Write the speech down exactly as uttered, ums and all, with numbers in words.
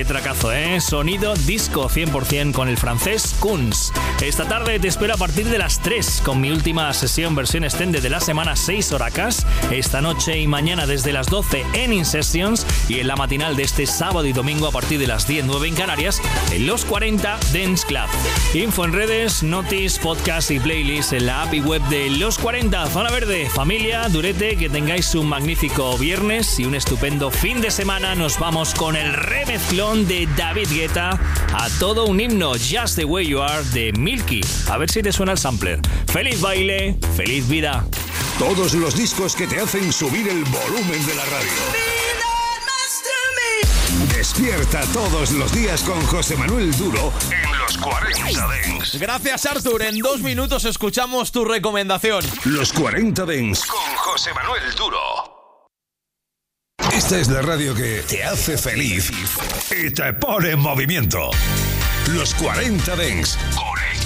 qué tracazo, ¿eh? Sonido disco cien por ciento con el francés Kunz. Esta tarde te espero a partir de las tres con mi última sesión versión extended de la semana, seis horacas. Esta noche y mañana desde las doce en In Sessions y en la matinal de este sábado y domingo a partir de las diez, nueve en Canarias en Los cuarenta Dance Club. Info en redes, notis, podcast y playlist en la app y web de Los cuarenta. Zona Verde, familia, durete, que tengáis un magnífico viernes y un estupendo fin de semana. Nos vamos con el remezclón de David Guetta a todo un himno, Just the Way You Are, de Milky. A ver si te suena el sampler. Feliz baile, feliz vida. Todos los discos que te hacen subir el volumen de la radio. Despierta todos los días con José Manuel Duro en Los cuarenta Dance. Gracias, Arthur. En dos minutos escuchamos tu recomendación. Los cuarenta Dance con José Manuel Duro. Esta es la radio que te hace feliz y te pone en movimiento. Los cuarenta Dance con el